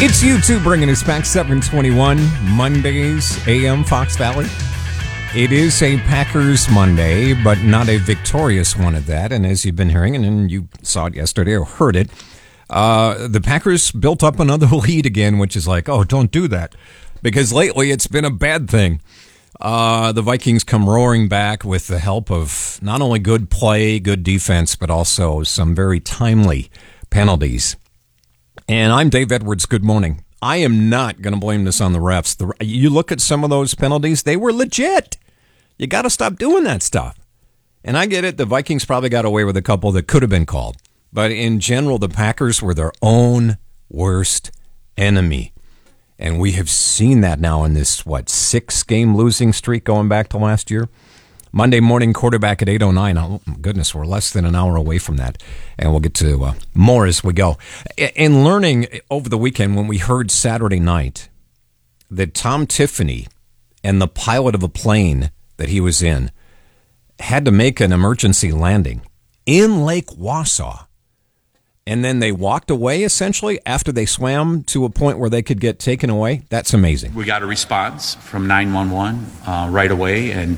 It's U2 bringing us back 721 Mondays, AM Fox Valley. It is a Packers Monday, but not a victorious one at that. And as you've been hearing, and you saw it yesterday or heard it, the Packers built up another lead again, which is like, oh, don't do that. Because lately it's been a bad thing. The Vikings come roaring back with the help of not only good play, good defense, but also some very timely penalties. And I'm Dave Edwards. Good morning. I am not going to blame this on the refs. You look at some of those penalties, they were legit. You got to stop doing that stuff. And I get it. The Vikings probably got away with a couple that could have been called. But in general, the Packers were their own worst enemy. And we have seen that now in this, 6-game losing streak going back to last year. Monday morning quarterback at 8:09. Oh, goodness, we're less than an hour away from that. And we'll get to more as we go. In learning over the weekend, when we heard Saturday night that Tom Tiffany and the pilot of a plane that he was in had to make an emergency landing in Lake Wausau. And then they walked away, essentially, after they swam to a point where they could get taken away. That's amazing. We got a response from 911 right away, and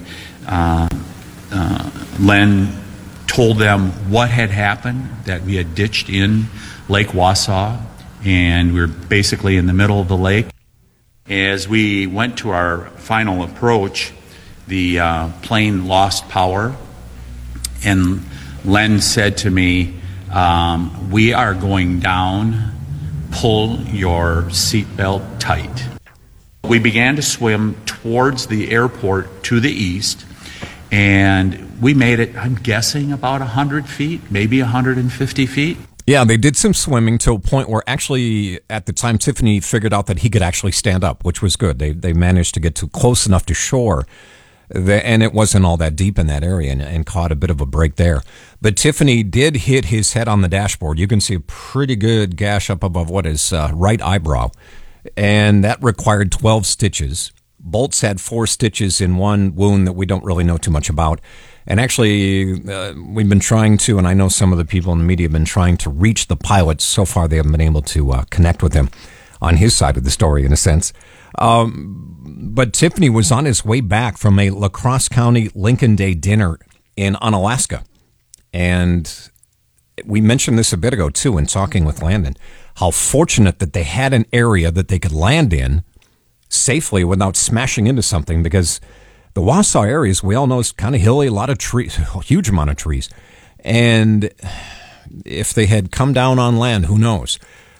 Len told them what had happened, that we had ditched in Lake Wausau, and we were basically in the middle of the lake. As we went to our final approach, the plane lost power, and Len said to me, we are going down, pull your seatbelt tight. We began to swim towards the airport to the east, and we made it, I'm guessing, about 100 feet, maybe 150 feet. Yeah, they did some swimming to a point where actually, at the time, Tiffany figured out that he could actually stand up, which was good. They managed to get to close enough to shore, and it wasn't all that deep in that area, and caught a bit of a break there. But Tiffany did hit his head on the dashboard. You can see a pretty good gash up above what is right eyebrow, and that required 12 stitches. Bolts had 4 stitches in one wound that we don't really know too much about. And actually, we've been trying to, and I know some of the people in the media have been trying to reach the pilot. So far, they haven't been able to connect with him on his side of the story, in a sense. But Tiffany was on his way back from a La Crosse County Lincoln Day dinner in Unalaska. And we mentioned this a bit ago, too, in talking with Landon, how fortunate that they had an area that they could land in safely without smashing into something, because the Wausau area, as we all know, is kind of hilly, a lot of trees, a huge amount of trees. And if they had come down on land, who knows?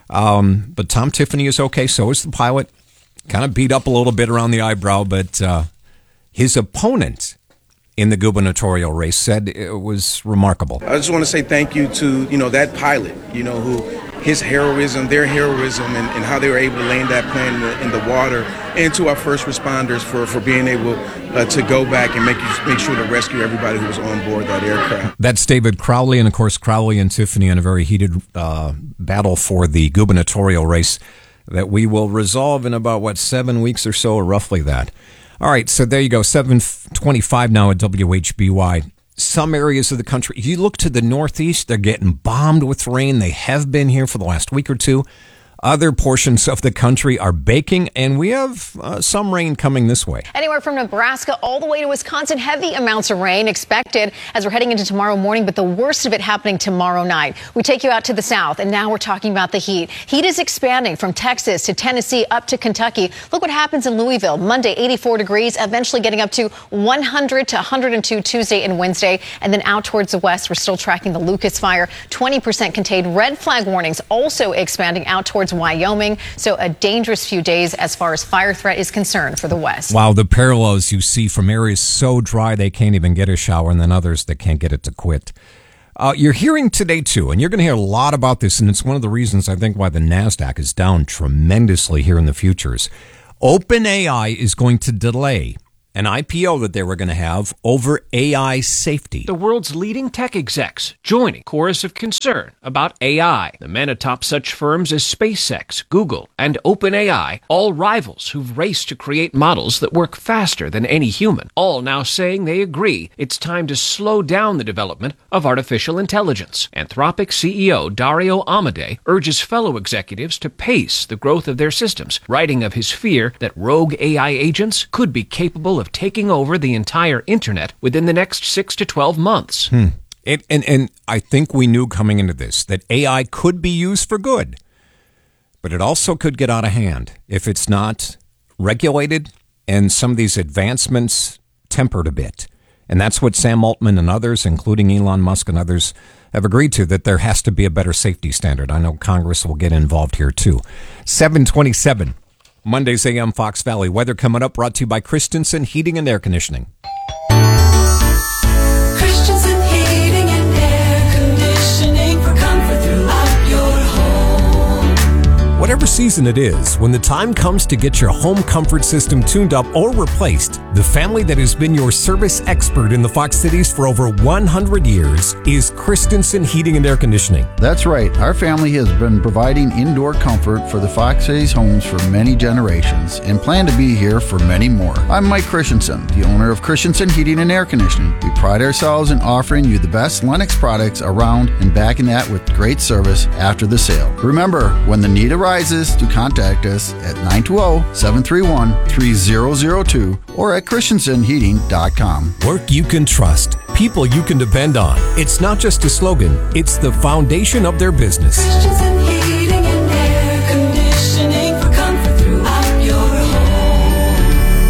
But Tom Tiffany is okay, so is the pilot. Kind of beat up a little bit around the eyebrow, but his opponent in the gubernatorial race said it was remarkable. I just want to say thank you to, that pilot, who his heroism, their heroism, and how they were able to land that plane in the water, and to our first responders for being able to go back and make sure to rescue everybody who was on board that aircraft. That's David Crowley, and of course Crowley and Tiffany in a very heated battle for the gubernatorial race that we will resolve in about, 7 weeks or so, or roughly that. All right, so there you go, 7:25 now at WHBY. Some areas of the country, you look to the northeast, they're getting bombed with rain. They have been here for the last week or two. Other portions of the country are baking, and we have some rain coming this way. Anywhere from Nebraska all the way to Wisconsin, heavy amounts of rain expected as we're heading into tomorrow morning, but the worst of it happening tomorrow night. We take you out to the south, and now we're talking about the heat. Heat is expanding from Texas to Tennessee up to Kentucky. Look what happens in Louisville. Monday, 84 degrees, eventually getting up to 100 to 102 Tuesday and Wednesday, and then out towards the west, we're still tracking the Lucas fire. 20% contained. Red flag warnings also expanding out towards Wyoming. So a dangerous few days as far as fire threat is concerned for the west. Wow, the parallels you see from areas so dry they can't even get a shower, and then others that can't get it to quit. You're hearing today, too, and you're going to hear a lot about this, and it's one of the reasons I think why the NASDAQ is down tremendously here in the futures. OpenAI is going to delay an IPO that they were going to have over AI safety. The world's leading tech execs joining chorus of concern about AI. The men atop such firms as SpaceX, Google, and OpenAI, all rivals who've raced to create models that work faster than any human, all now saying they agree it's time to slow down the development of artificial intelligence. Anthropic CEO Dario Amodei urges fellow executives to pace the growth of their systems, writing of his fear that rogue AI agents could be capable of taking over the entire internet within the next 6 to 12 months. And I think we knew coming into this that AI could be used for good, but it also could get out of hand if it's not regulated and some of these advancements tempered a bit. And that's what Sam Altman and others, including Elon Musk and others, have agreed to, that there has to be a better safety standard. I know Congress will get involved here too. 727. Monday's AM Fox Valley weather coming up, brought to you by Christensen Heating and Air Conditioning. Christensen Heating and Air Conditioning for comfort throughout your home. Whatever season it is, when the time comes to get your home comfort system tuned up or replaced, the family that has been your service expert in the Fox Cities for over 100 years is Christensen Heating and Air Conditioning. That's right. Our family has been providing indoor comfort for the Fox Cities homes for many generations and plan to be here for many more. I'm Mike Christensen, the owner of Christensen Heating and Air Conditioning. We pride ourselves in offering you the best Lennox products around and backing that with great service after the sale. Remember, when the need arises, to contact us at 920-731-3002 or at christensenheating.com. Work you can trust. People you can depend on. It's not just a slogan, it's the foundation of their business. Christensen Heating and Air Conditioning for comfort throughout your home.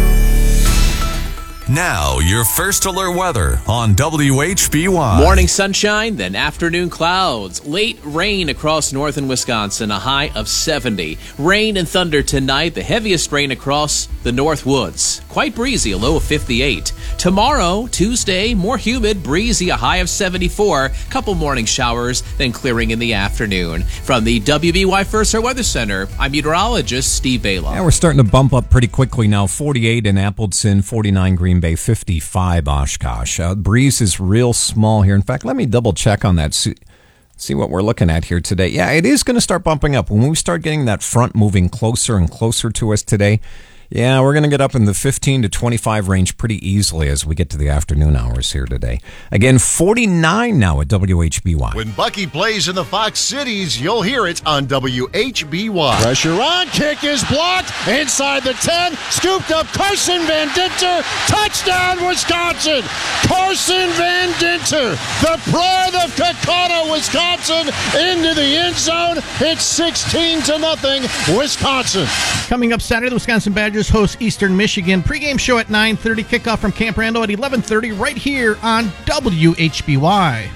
Now, your first alert weather on WHBY. Morning sunshine, then afternoon clouds. Late rain across northern Wisconsin, a high of 70. Rain and thunder tonight, the heaviest rain across the North Woods. Quite breezy, a low of 58. Tomorrow, Tuesday, more humid, breezy, a high of 74. Couple morning showers, then clearing in the afternoon. From the WBY First Alert Weather Center, I'm meteorologist Steve Bala. Yeah, we're starting to bump up pretty quickly now. 48 in Appleton, 49 Green Bay, 55 Oshkosh. Breeze is real small here. In fact, let me double check on that. See what we're looking at here today. Yeah, it is going to start bumping up. When we start getting that front moving closer and closer to us today, yeah, we're going to get up in the 15 to 25 range pretty easily as we get to the afternoon hours here today. Again, 49 now at WHBY. When Bucky plays in the Fox Cities, you'll hear it on WHBY. Pressure on, kick is blocked, inside the 10, scooped up Carson Van Dinter, touchdown Wisconsin! Carson Van Dinter, the pride of Kakata, Wisconsin, into the end zone. It's 16-0, Wisconsin. Coming up Saturday, the Wisconsin Badgers host Eastern Michigan. Pregame show at 9:30, kickoff from Camp Randall at 11:30 right here on WHBY.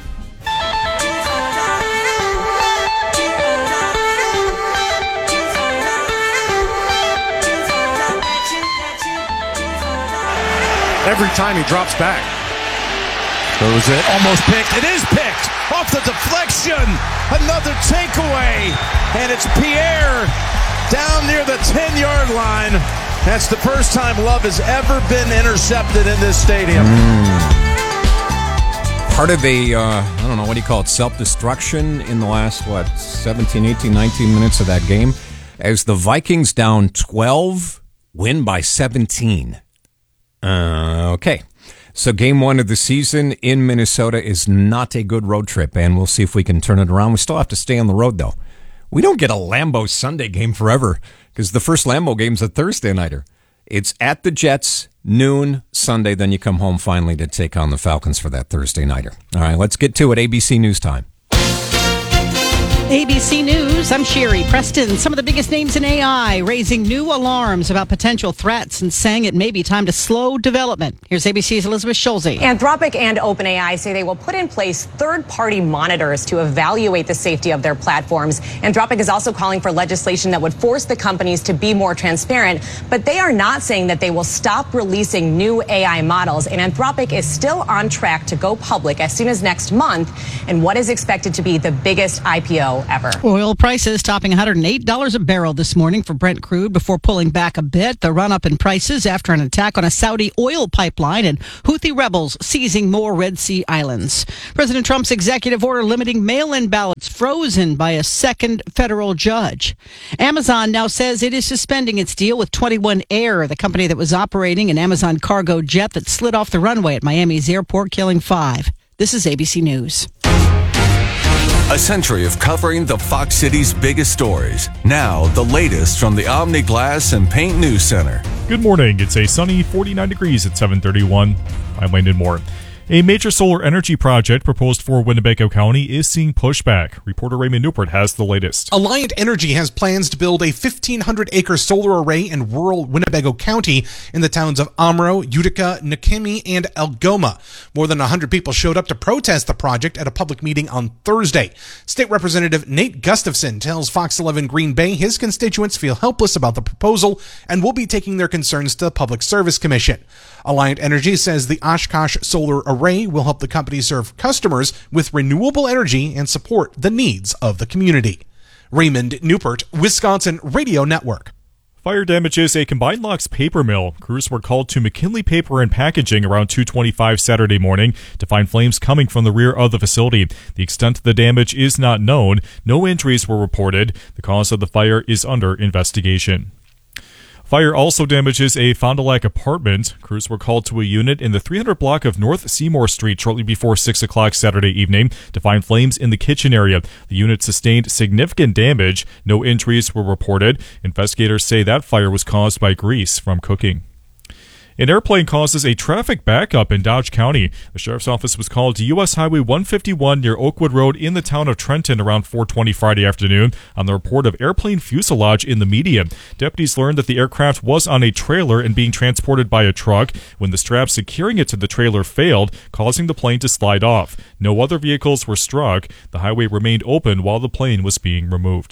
Every time he drops back. Throws it, almost picked. It is picked off the deflection. Another takeaway, and it's Pierre down near the 10-yard line. That's the first time Love has ever been intercepted in this stadium. Part of a, I don't know, what do you call it, self-destruction in the last, 17, 18, 19 minutes of that game, as the Vikings down 12, win by 17. Okay. So game one of the season in Minnesota is not a good road trip, and we'll see if we can turn it around. We still have to stay on the road, though. We don't get a Lambeau Sunday game forever because the first Lambeau game's a Thursday nighter. It's at the Jets, noon Sunday, then you come home finally to take on the Falcons for that Thursday nighter. All right, let's get to it. ABC News time. ABC News, I'm Sherry Preston. Some of the biggest names in AI raising new alarms about potential threats and saying it may be time to slow development. Here's ABC's Elizabeth Schulze. Anthropic and OpenAI say they will put in place third-party monitors to evaluate the safety of their platforms. Anthropic is also calling for legislation that would force the companies to be more transparent, but they are not saying that they will stop releasing new AI models. And Anthropic is still on track to go public as soon as next month in what is expected to be the biggest IPO low ever. Oil prices topping $108 a barrel this morning for Brent crude before pulling back a bit. The run-up in prices after an attack on a Saudi oil pipeline and Houthi rebels seizing more Red Sea islands. President Trump's executive order limiting mail-in ballots frozen by a second federal judge. Amazon now says it is suspending its deal with 21 Air, the company that was operating an Amazon cargo jet that slid off the runway at Miami's airport, killing 5. This is ABC News. A century of covering the Fox City's biggest stories. Now, the latest from the Omni Glass and Paint News Center. Good morning. It's a sunny 49 degrees at 7:31. I'm Landon Moore. A major solar energy project proposed for Winnebago County is seeing pushback. Reporter Raymond Newport has the latest. Alliant Energy has plans to build a 1,500-acre solar array in rural Winnebago County in the towns of Amro, Utica, Nakimi, and Algoma. More than 100 people showed up to protest the project at a public meeting on Thursday. State Representative Nate Gustafson tells Fox 11 Green Bay his constituents feel helpless about the proposal and will be taking their concerns to the Public Service Commission. Alliant Energy says the Oshkosh Solar Array will help the company serve customers with renewable energy and support the needs of the community. Raymond Newport, Wisconsin Radio Network. Fire damages a combined locks paper mill. Crews were called to McKinley Paper and Packaging around 2:25 Saturday morning to find flames coming from the rear of the facility. The extent of the damage is not known. No injuries were reported. The cause of the fire is under investigation. Fire also damages a Fond du Lac apartment. Crews were called to a unit in the 300 block of North Seymour Street shortly before 6 o'clock Saturday evening to find flames in the kitchen area. The unit sustained significant damage. No injuries were reported. Investigators say that fire was caused by grease from cooking. An airplane causes a traffic backup in Dodge County. The sheriff's office was called to U.S. Highway 151 near Oakwood Road in the town of Trenton around 4:20 Friday afternoon on the report of airplane fuselage in the media. Deputies learned that the aircraft was on a trailer and being transported by a truck when the strap securing it to the trailer failed, causing the plane to slide off. No other vehicles were struck. The highway remained open while the plane was being removed.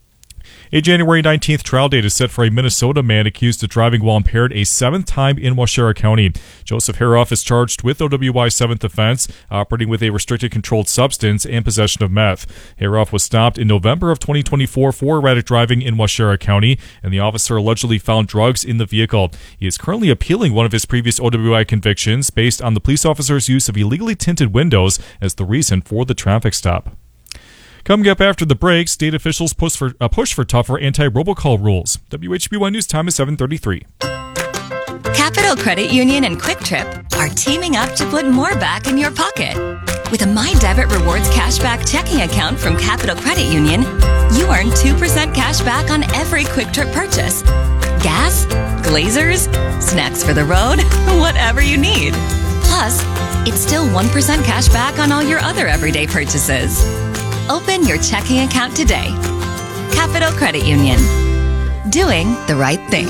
A January 19th trial date is set for a Minnesota man accused of driving while impaired a 7th time in Waushara County. Joseph Haroff is charged with OWI 7th offense, operating with a restricted controlled substance and possession of meth. Haroff was stopped in November of 2024 for erratic driving in Waushara County, and the officer allegedly found drugs in the vehicle. He is currently appealing one of his previous OWI convictions based on the police officer's use of illegally tinted windows as the reason for the traffic stop. Coming up after the break, state officials push for tougher anti-robocall rules. WHB1 News time is 7:33. Capital Credit Union and Quick Trip are teaming up to put more back in your pocket. With a My Debit Rewards cashback checking account from Capital Credit Union, you earn 2% cash back on every Quick Trip purchase. Gas, Glazers, snacks for the road, whatever you need. Plus, it's still 1% cash back on all your other everyday purchases. Open your checking account today. Capital Credit Union. Doing the right thing.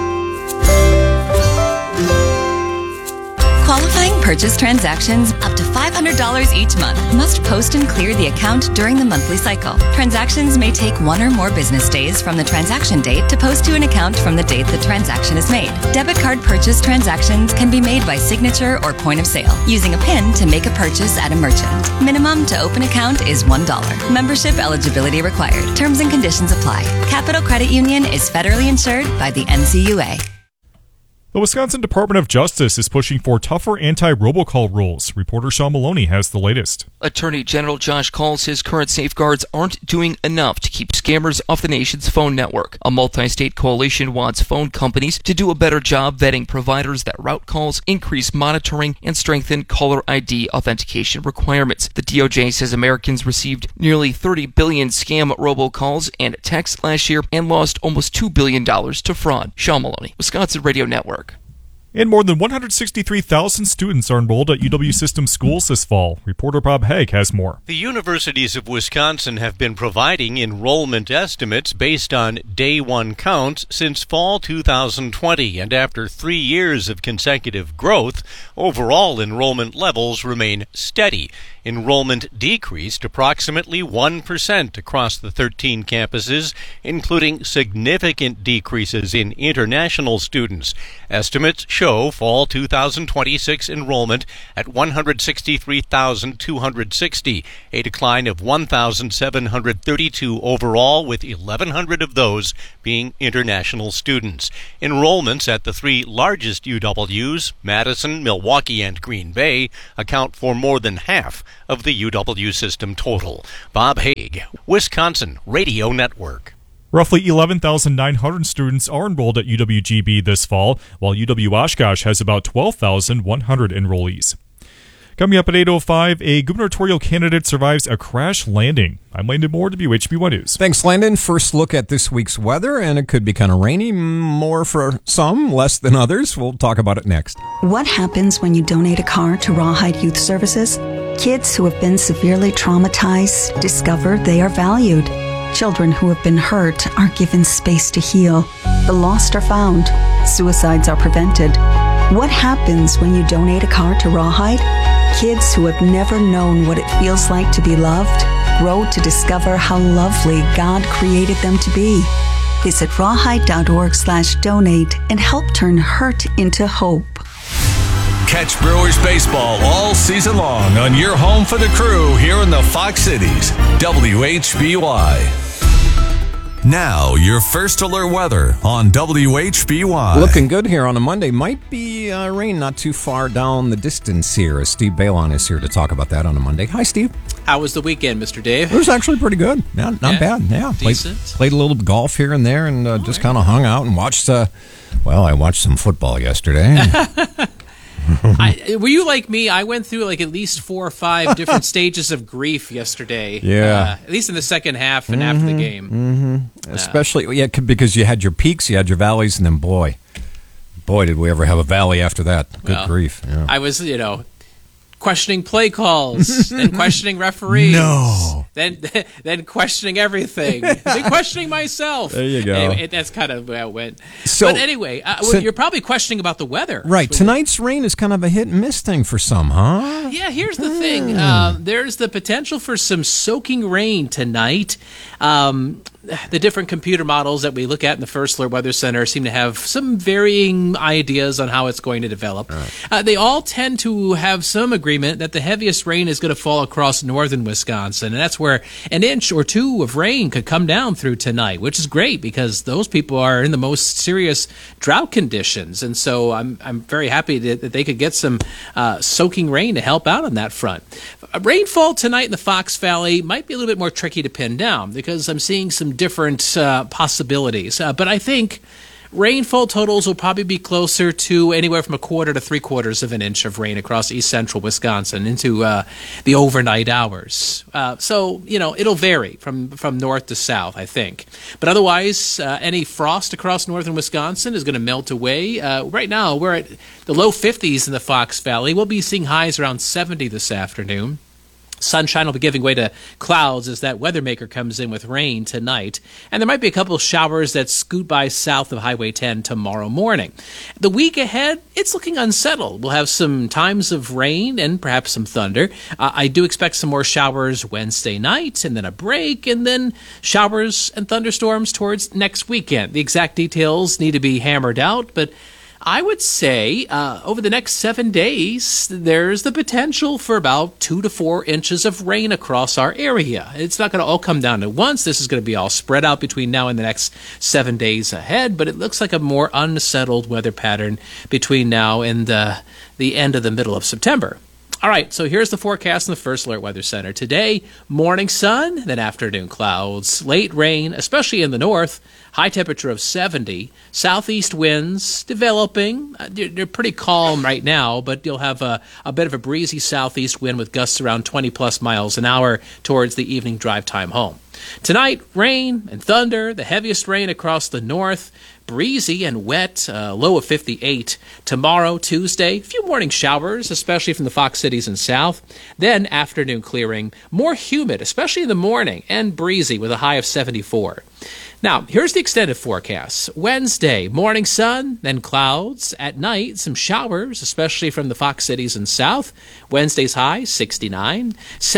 Qualifying purchase transactions up to $500 each month must post and clear the account during the monthly cycle. Transactions may take 1 or more business days from the transaction date to post to an account from the date the transaction is made. Debit card purchase transactions can be made by signature or point of sale, using a PIN to make a purchase at a merchant. Minimum to open account is $1. Membership eligibility required. Terms and conditions apply. Capital Credit Union is federally insured by the NCUA. The Wisconsin Department of Justice is pushing for tougher anti-robocall rules. Reporter Sean Maloney has the latest. Attorney General Josh Kaul says current safeguards aren't doing enough to keep scammers off the nation's phone network. A multi-state coalition wants phone companies to do a better job vetting providers that route calls, increase monitoring, and strengthen caller ID authentication requirements. The DOJ says Americans received nearly 30 billion scam robocalls and texts last year and lost almost $2 billion to fraud. Sean Maloney, Wisconsin Radio Network. And more than 163,000 students are enrolled at UW System schools this fall. Reporter Bob Haig has more. The universities of Wisconsin have been providing enrollment estimates based on day one counts since fall 2020. And after 3 years of consecutive growth, overall enrollment levels remain steady. Enrollment decreased approximately 1% across the 13 campuses, including significant decreases in international students. Estimates show show fall 2026 enrollment at 163,260, a decline of 1,732 overall, with 1,100 of those being international students. Enrollments at the three largest UWs, Madison, Milwaukee, and Green Bay, account for more than half of the UW system total. Bob Haig, Wisconsin Radio Network. Roughly 11,900 students are enrolled at UWGB this fall, while UW Oshkosh has about 12,100 enrollees. Coming up at 8:05, a gubernatorial candidate survives a crash landing. I'm Landon Moore, WHB1 News. Thanks, Landon. First look at this week's weather, and it could be kind of rainy, more for some, less than others. We'll talk about it next. What happens when you donate a car to Rawhide Youth Services? Kids who have been severely traumatized discover they are valued. Children who have been hurt are given space to heal. The lost are found. Suicides are prevented. What happens when you donate a car to Rawhide? Kids who have never known what it feels like to be loved grow to discover how lovely God created them to be. Visit rawhide.org/donate and help turn hurt into hope. Catch Brewers baseball all season long on your home for the crew here in the Fox Cities, WHBY. Now, your first alert weather on WHBY. Looking good here on a Monday. Might be rain not too far down the distance here. Steve Balon is here to talk about that on a Monday. Hi, Steve. How was the weekend, Mr. Dave? It was actually pretty good. Not bad. Yeah, decent. Played a little golf here and there, and just kind of hung out and watched. I watched some football yesterday. Were you like me? I went through like at least 4 or 5 different stages of grief yesterday. Yeah. At least in the second half and after the game. Mm-hmm. Especially, because you had your peaks, you had your valleys, and then boy, did we ever have a valley after that. Good grief. Yeah. I was, questioning play calls, then questioning referees. No. Then questioning everything. Then questioning myself. There you go. Anyway, that's kind of how it went. So, but anyway, you're probably questioning about the weather. Right. Tonight's rain is kind of a hit and miss thing for some, huh? Yeah, here's the thing. There's the potential for some soaking rain tonight. The different computer models that we look at in the First Alert Weather Center seem to have some varying ideas on how it's going to develop. Right. They all tend to have some agreement that the heaviest rain is going to fall across northern Wisconsin, and that's where an inch or two of rain could come down through tonight, which is great because those people are in the most serious drought conditions, and so I'm very happy that they could get some soaking rain to help out on that front. Rainfall tonight in the Fox Valley might be a little bit more tricky to pin down because I'm seeing some different possibilities. But I think rainfall totals will probably be closer to anywhere from 1/4 to 3/4 of an inch of rain across east central Wisconsin into the overnight hours. So, it'll vary from north to south, I think. But otherwise, any frost across northern Wisconsin is going to melt away. Right now, we're at the low 50s in the Fox Valley. We'll be seeing highs around 70 this afternoon. Sunshine will be giving way to clouds as that weather maker comes in with rain tonight. And there might be a couple of showers that scoot by south of Highway 10 tomorrow morning. The week ahead, it's looking unsettled. We'll have some times of rain and perhaps some thunder. I do expect some more showers Wednesday night and then a break and then showers and thunderstorms towards next weekend. The exact details need to be hammered out, but I would say over the next 7 days, there's the potential for about 2 to 4 inches of rain across our area. It's not going to all come down at once. This is going to be all spread out between now and the next 7 days ahead, but it looks like a more unsettled weather pattern between now and the end of the middle of September. All right, so here's the forecast in the First Alert Weather Center. Today, morning sun, then afternoon clouds, late rain, especially in the north, high temperature of 70, southeast winds developing. They're pretty calm right now, but you'll have a bit of a breezy southeast wind with gusts around 20-plus miles an hour towards the evening drive time home. Tonight, rain and thunder, the heaviest rain across the north, breezy and wet, low of 58. Tomorrow, Tuesday, a few morning showers, especially from the Fox Cities and south. Then afternoon clearing, more humid, especially in the morning, and breezy with a high of 74. Now, here's the extended forecast. Wednesday, morning sun, then clouds. At night, some showers, especially from the Fox Cities and south. Wednesday's high, 69.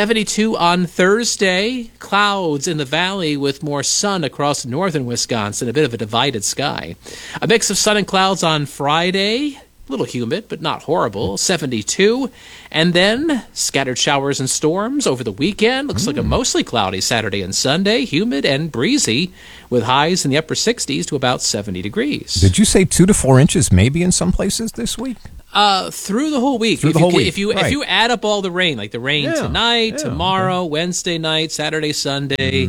72 on Thursday. Clouds in the valley with more sun across northern Wisconsin. A bit of a divided sky. A mix of sun and clouds on Friday. little humid, but not horrible, 72. And then scattered showers and storms over the weekend. Looks like a mostly cloudy Saturday and Sunday, humid and breezy, with highs in the upper 60s to about 70 degrees. Did you say 2 to 4 inches maybe in some places this week? Through the whole week. If you add up all the rain, like the rain tonight, tomorrow, Wednesday night, Saturday, Sunday,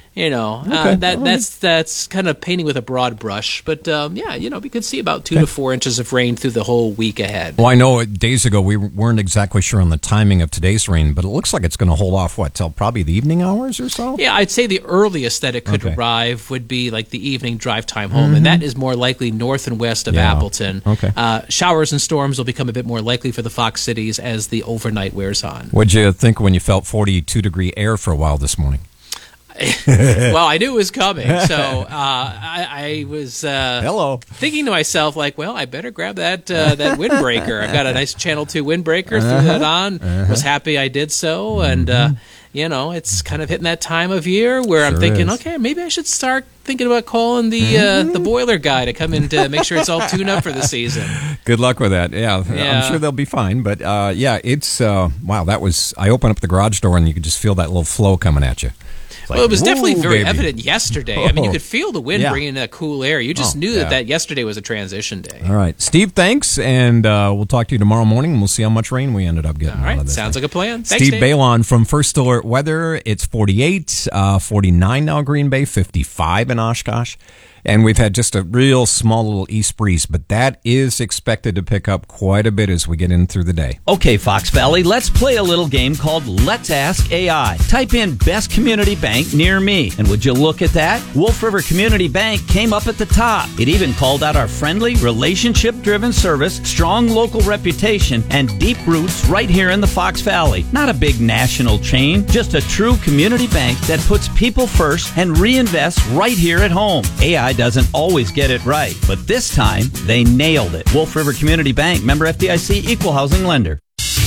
that's kind of painting with a broad brush. But we could see about 2 to 4 inches of rain through the whole week ahead. Well, I know days ago we weren't exactly sure on the timing of today's rain, but it looks like it's going to hold off, till probably the evening hours or so? Yeah, I'd say the earliest that it could arrive would be like the evening drive time home, and that is more likely north and west of Appleton. Okay. Showers and storms will become a bit more likely for the Fox Cities as the overnight wears on. What'd you think when you felt 42-degree air for a while this morning? Well, I knew it was coming, so I was thinking to myself, I better grab that windbreaker. I've got a nice Channel 2 windbreaker, threw that on, was happy I did so, and it's kind of hitting that time of year where I'm thinking, okay, maybe I should start thinking about calling the boiler guy to come in to make sure it's all tuned up for the season. Good luck with that. Yeah. I'm sure they'll be fine. But it's wow. That was. I opened up the garage door and you could just feel that little flow coming at you. Well, it was definitely very evident yesterday. I mean, you could feel the wind bringing in that cool air. You just knew that yesterday was a transition day. All right. Steve, thanks. And we'll talk to you tomorrow morning, and we'll see how much rain we ended up getting. All right. Out of this Sounds thing. like a plan. Thanks, Steve Balon from First Alert Weather. It's 48, 49 now Green Bay, 55 in Oshkosh. And we've had just a real small little east breeze, but that is expected to pick up quite a bit as we get in through the day. Okay, Fox Valley, let's play a little game called Let's Ask AI. Type in best community bank near me, and would you look at that? Wolf River Community Bank came up at the top. It even called out our friendly, relationship-driven service, strong local reputation, and deep roots right here in the Fox Valley. Not a big national chain, just a true community bank that puts people first and reinvests right here at home. AI doesn't always get it right, but this time they nailed it. Wolf River Community Bank, member FDIC, equal housing lender.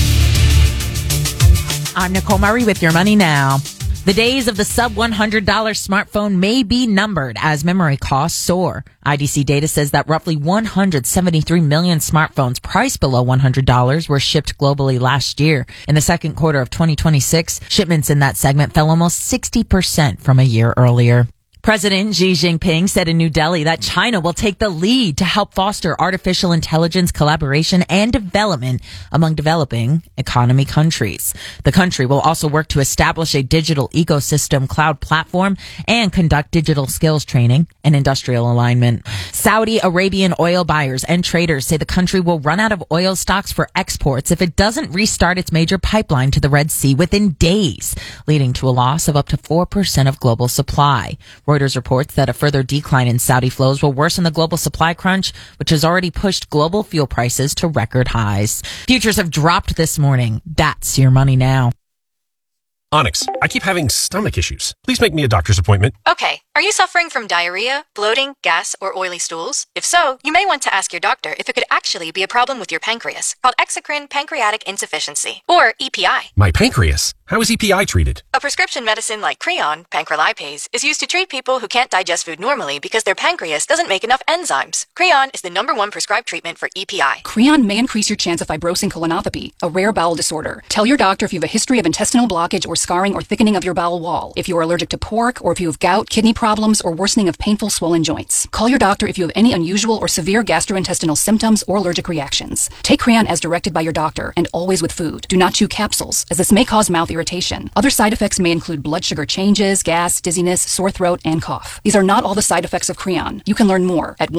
I'm Nicole Murray with Your Money Now. The days of the sub $100 smartphone may be numbered as memory costs soar. IDC data says that roughly 173 million smartphones priced below $100 were shipped globally last year. In the second quarter of 2026, shipments in that segment fell almost 60% from a year earlier. President Xi Jinping said in New Delhi that China will take the lead to help foster artificial intelligence collaboration and development among developing economy countries. The country will also work to establish a digital ecosystem cloud platform and conduct digital skills training and industrial alignment. Saudi Arabian oil buyers and traders say the country will run out of oil stocks for exports if it doesn't restart its major pipeline to the Red Sea within days, leading to a loss of up to 4% of global supply. Reuters reports that a further decline in Saudi flows will worsen the global supply crunch, which has already pushed global fuel prices to record highs. Futures have dropped this morning. That's Your Money Now. Onyx, I keep having stomach issues. Please make me a doctor's appointment. Okay, are you suffering from diarrhea, bloating, gas, or oily stools? If so, you may want to ask your doctor if it could actually be a problem with your pancreas, called exocrine pancreatic insufficiency, or EPI. My pancreas? How is EPI treated? A prescription medicine like Creon, pancrelipase, is used to treat people who can't digest food normally because their pancreas doesn't make enough enzymes. Creon is the #1 prescribed treatment for EPI. Creon may increase your chance of fibrosing colonopathy, a rare bowel disorder. Tell your doctor if you have a history of intestinal blockage or scarring or thickening of your bowel wall, if you are allergic to pork, or if you have gout, kidney problems, or worsening of painful swollen joints. Call your doctor if you have any unusual or severe gastrointestinal symptoms or allergic reactions. Take Creon as directed by your doctor, and always with food. Do not chew capsules, as this may cause mouth irritation. Other side effects may include blood sugar changes, gas, dizziness, sore throat, and cough. These are not all the side effects of Creon. You can learn more at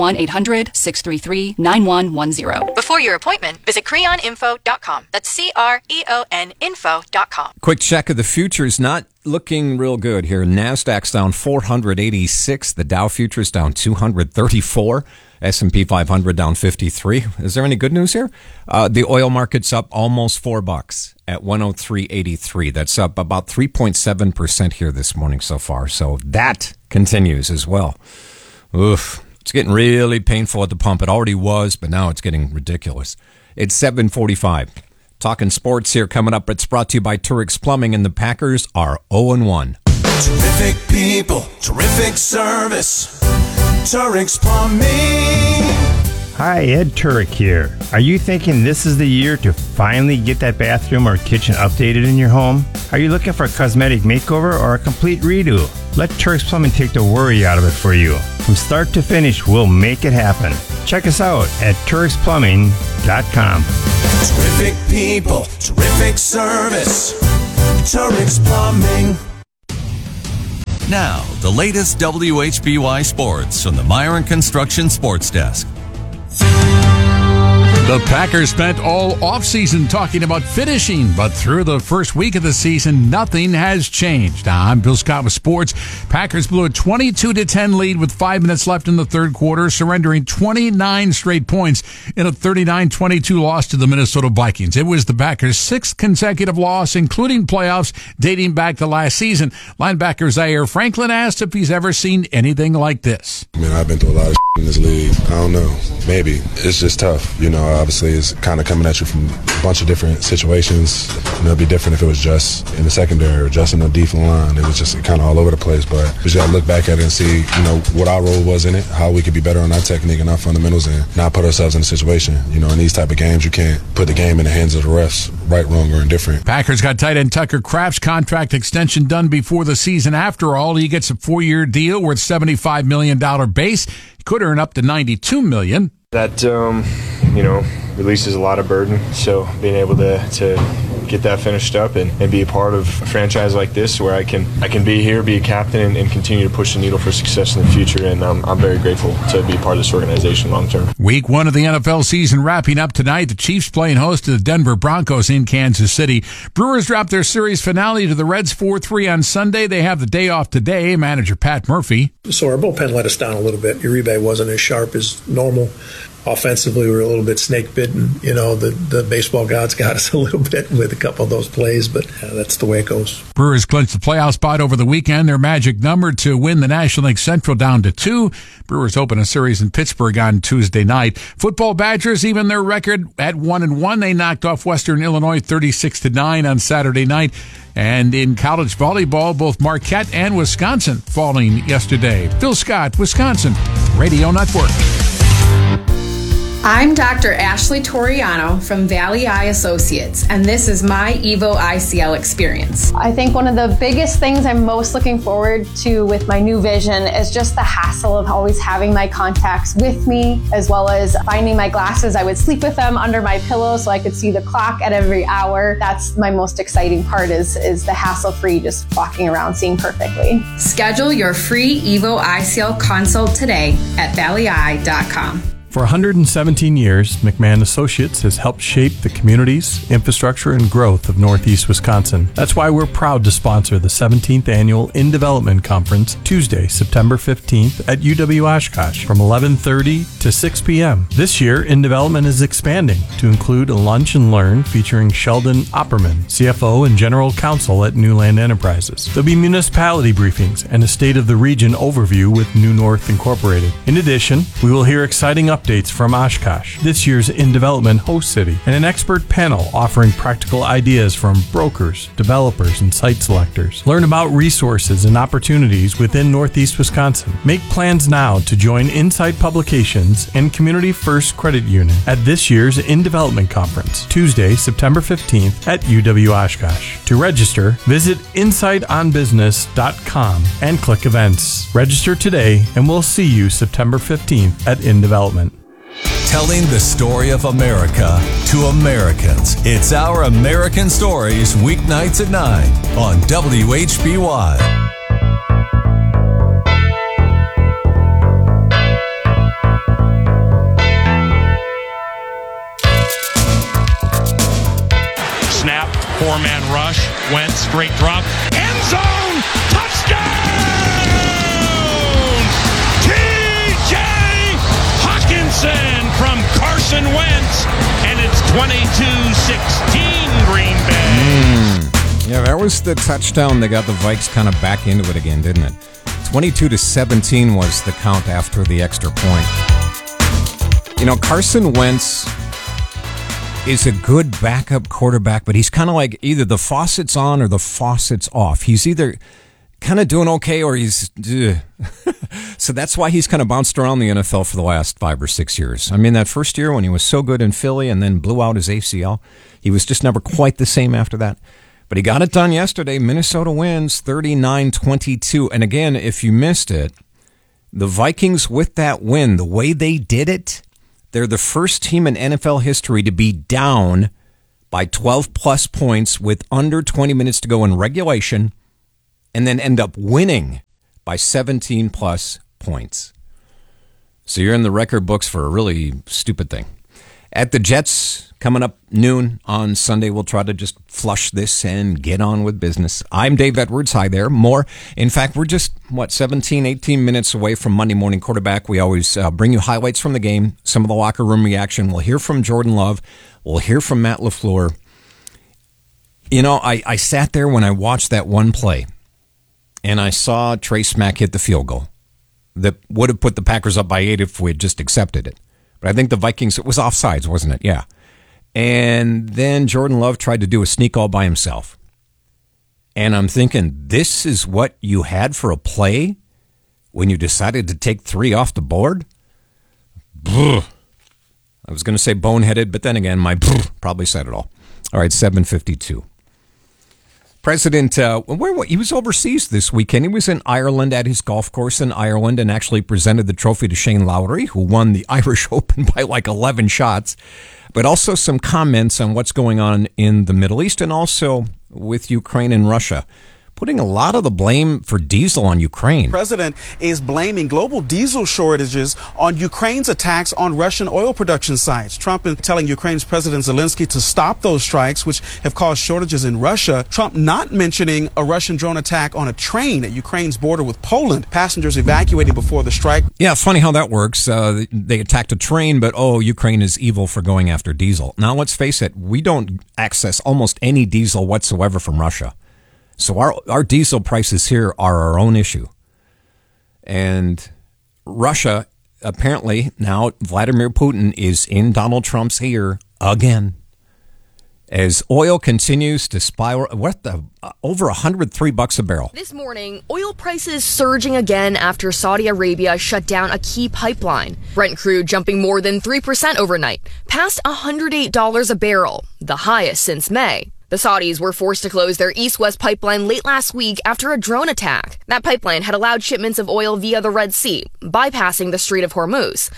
1-800-633-9110. Before your appointment, visit creoninfo.com. That's CREON info.com. Quick check of the futures. Not looking real good here. NASDAQ's down 486. The Dow futures down 234. S&P 500 down 53. Is there any good news here? The oil market's up almost $4 at 103.83. That's up about 3.7% here this morning so far. So that continues as well. Oof. It's getting really painful at the pump. It already was, but now it's getting ridiculous. It's 7:45. Talking sports here coming up. It's brought to you by Turix Plumbing, and the Packers are 0-1. Terrific people, terrific service. Turix Plumbing. Hi, Ed Turek here. Are you thinking this is the year to finally get that bathroom or kitchen updated in your home? Are you looking for a cosmetic makeover or a complete redo? Let Turk's Plumbing take the worry out of it for you. From start to finish, we'll make it happen. Check us out at TurksPlumbing.com. Terrific people, terrific service. Turk's Plumbing. Now, the latest WHBY sports from the Myron Construction Sports Desk. The Packers spent all offseason talking about finishing, but through the first week of the season, nothing has changed. I'm Bill Scott with sports. Packers blew a 22-10 lead with 5 minutes left in the third quarter, surrendering 29 straight points in a 39-22 loss to the Minnesota Vikings. It was the Packers' 6th consecutive loss, including playoffs, dating back to last season. Linebacker Zaire Franklin asked if he's ever seen anything like this. Man, I've been through a lot of in this league. I don't know. Maybe. It's just tough. You know, obviously it's kind of coming at you from a bunch of different situations. You know, it'd be different if it was just in the secondary or just in the defensive line. It was just kind of all over the place. But we just got to look back at it and see, you know, what our role was in it, how we could be better on our technique and our fundamentals, and not put ourselves in a situation. You know, in these type of games, you can't put the game in the hands of the refs, right, wrong, or indifferent. Packers got tight end Tucker Kraft's contract extension done before the season. After all, he gets a 4-year deal worth $75 million base. He could earn up to $92 million. That, you know, releases a lot of burden. So being able to get that finished up and be a part of a franchise like this where I can be here, be a captain, and continue to push the needle for success in the future. And I'm very grateful to be part of this organization long term. Week 1 of the NFL season wrapping up tonight. The Chiefs playing host to the Denver Broncos in Kansas City. Brewers dropped their series finale to the Reds 4-3 on Sunday. They have the day off today. Manager Pat Murphy. So our bullpen let us down a little bit. Uribe wasn't as sharp as normal. Offensively, we were a little bit snake bitten. You know, the baseball gods got us a little bit with a couple of those plays, but that's the way it goes. Brewers clinched the playoff spot over the weekend. Their magic number to win the National League Central down to 2. Brewers open a series in Pittsburgh on Tuesday night. Football Badgers even their record at 1-1. They knocked off Western Illinois 36-9 on Saturday night. And in college volleyball, both Marquette and Wisconsin falling yesterday. Phil Scott, Wisconsin Radio Network. I'm Dr. Ashley Toriano from Valley Eye Associates, and this is my EVO ICL experience. I think one of the biggest things I'm most looking forward to with my new vision is just the hassle of always having my contacts with me, as well as finding my glasses. I would sleep with them under my pillow so I could see the clock at every hour. That's my most exciting part is the hassle-free, just walking around seeing perfectly. Schedule your free EVO ICL consult today at valleyeye.com. For 117 years, McMahon Associates has helped shape the communities, infrastructure, and growth of Northeast Wisconsin. That's why we're proud to sponsor the 17th Annual In Development Conference, Tuesday, September 15th at UW Oshkosh from 11:30 to 6 p.m. This year, In Development is expanding to include a lunch and learn featuring Sheldon Opperman, CFO and General Counsel at Newland Enterprises. There'll be municipality briefings and a State of the Region overview with New North Incorporated. In addition, we will hear exciting updates from Oshkosh, this year's In Development host city, and an expert panel offering practical ideas from brokers, developers, and site selectors. Learn about resources and opportunities within Northeast Wisconsin. Make plans now to join Insight Publications and Community First Credit Union at this year's In Development Conference, Tuesday, September 15th at UW Oshkosh. To register, visit insightonbusiness.com and click events. Register today, and we'll see you September 15th at In Development. Telling the story of America to Americans. It's Our American Stories, weeknights at 9 on WHBY. Snap, 4-man rush, went straight drop, end zone, touchdown! T.J. Hawkinson from Carson Wentz, and it's 22-16 Green Bay. Yeah, that was the touchdown that got the Vikes kind of back into it again, didn't it? 22-17 was the count after the extra point. You know, Carson Wentz is a good backup quarterback, but he's kind of like either the faucet's on or the faucet's off. He's either kind of doing okay, or he's... So that's why he's kind of bounced around the NFL for the last 5 or 6 years. I mean, that first year when he was so good in Philly and then blew out his ACL, he was just never quite the same after that. But he got it done yesterday. Minnesota wins 39-22. And again, if you missed it, the Vikings with that win, the way they did it, they're the first team in NFL history to be down by 12-plus points with under 20 minutes to go in regulation and then end up winning by 17-plus points. So you're in the record books for a really stupid thing. At the Jets, coming up noon on Sunday, we'll try to just flush this and get on with business. I'm Dave Edwards. Hi there. More. In fact, we're just, 17, 18 minutes away from Monday Morning Quarterback. We always bring you highlights from the game, some of the locker room reaction. We'll hear from Jordan Love. We'll hear from Matt LaFleur. You know, I sat there when I watched that one play, and I saw Trey Smack hit the field goal that would have put the Packers up by 8 if we had just accepted it. But I think the Vikings, it was offsides, wasn't it? Yeah. And then Jordan Love tried to do a sneak all by himself. And I'm thinking, this is what you had for a play when you decided to take 3 off the board? I was going to say boneheaded, but then again, my probably said it all. All right, 7:52. President, he was overseas this weekend. He was in Ireland at his golf course in Ireland and actually presented the trophy to Shane Lowry, who won the Irish Open by like 11 shots. But also some comments on what's going on in the Middle East and also with Ukraine and Russia, putting a lot of the blame for diesel on Ukraine. The president is blaming global diesel shortages on Ukraine's attacks on Russian oil production sites. Trump is telling Ukraine's President Zelensky to stop those strikes, which have caused shortages in Russia. Trump not mentioning a Russian drone attack on a train at Ukraine's border with Poland. Passengers evacuating before the strike. Yeah, funny how that works. They attacked a train, but Ukraine is evil for going after diesel. Now, let's face it, we don't access almost any diesel whatsoever from Russia. So our diesel prices here are our own issue. And Russia, apparently now Vladimir Putin is in Donald Trump's ear again. As oil continues to spiral, over $103 a barrel. This morning, oil prices surging again after Saudi Arabia shut down a key pipeline. Brent crude jumping more than 3% overnight, past $108 a barrel, the highest since May. The Saudis were forced to close their east-west pipeline late last week after a drone attack. That pipeline had allowed shipments of oil via the Red Sea, bypassing the Strait of Hormuz.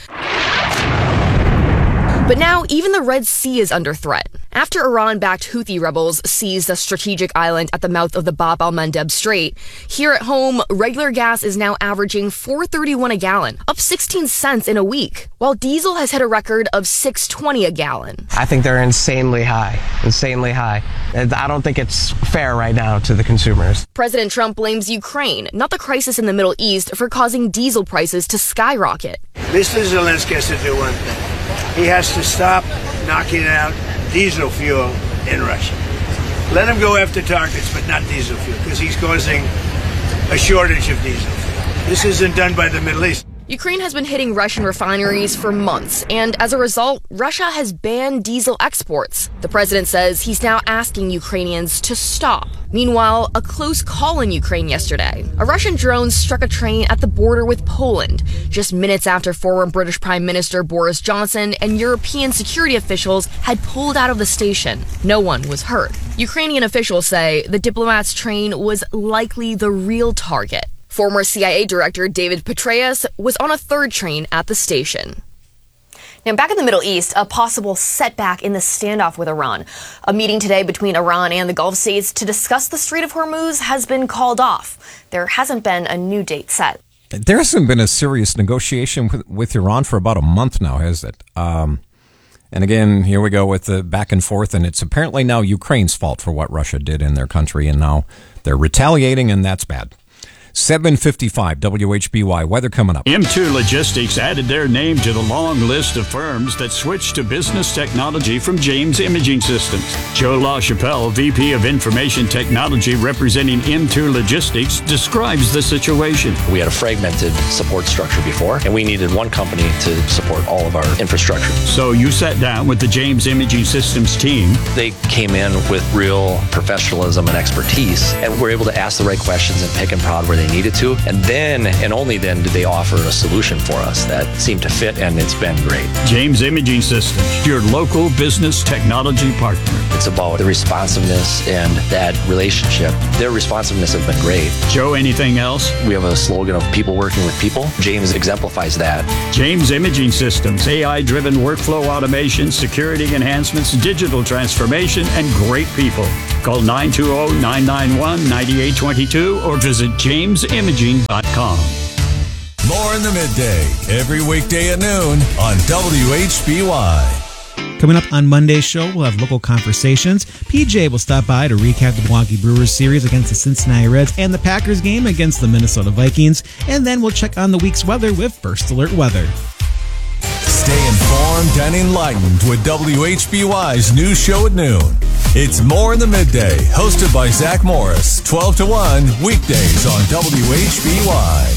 But now, even the Red Sea is under threat. After Iran-backed Houthi rebels seized a strategic island at the mouth of the Bab al-Mandeb Strait, here at home, regular gas is now averaging $4.31 a gallon, up 16 cents in a week, while diesel has hit a record of $6.20 a gallon. I think they're insanely high. And I don't think it's fair right now to the consumers. President Trump blames Ukraine, not the crisis in the Middle East, for causing diesel prices to skyrocket. Mr. Zelensky has to do one thing. He has to stop knocking out diesel fuel in Russia. Let him go after targets, but not diesel fuel, because he's causing a shortage of diesel fuel. This isn't done by the Middle East. Ukraine has been hitting Russian refineries for months, and as a result, Russia has banned diesel exports. The president says he's now asking Ukrainians to stop. Meanwhile, a close call in Ukraine yesterday. A Russian drone struck a train at the border with Poland, just minutes after former British Prime Minister Boris Johnson and European security officials had pulled out of the station. No one was hurt. Ukrainian officials say the diplomat's train was likely the real target. Former CIA Director David Petraeus was on a third train at the station. Now, back in the Middle East, a possible setback in the standoff with Iran. A meeting today between Iran and the Gulf states to discuss the Strait of Hormuz has been called off. There hasn't been a new date set. There hasn't been a serious negotiation with Iran for about a month now, has it? And again, here we go with the back and forth, and it's apparently now Ukraine's fault for what Russia did in their country, and now they're retaliating, and that's bad. 7:55 WHBY. Weather coming up. M2 Logistics added their name to the long list of firms that switched to business technology from James Imaging Systems. Joe LaChapelle, VP of Information Technology representing M2 Logistics, describes the situation. We had a fragmented support structure before, and we needed one company to support all of our infrastructure. So you sat down with the James Imaging Systems team. They came in with real professionalism and expertise, and were able to ask the right questions and pick and prod where they needed to. And then, and only then, did they offer a solution for us that seemed to fit, and it's been great. James Imaging Systems, your local business technology partner. It's about the responsiveness and that relationship. Their responsiveness has been great. Joe, anything else? We have a slogan of people working with people. James exemplifies that. James Imaging Systems, AI-driven workflow automation, security enhancements, digital transformation, and great people. Call 920-991-9822 or visit jamesimaging.com. More in the midday, every weekday at noon on WHBY. Coming up on Monday's show, we'll have local conversations. PJ will stop by to recap the Milwaukee Brewers series against the Cincinnati Reds and the Packers game against the Minnesota Vikings. And then we'll check on the week's weather with First Alert Weather. Stay informed and enlightened with WHBY's news show at noon. It's More in the Midday, hosted by Zach Morris, 12 to 1, weekdays on WHBY.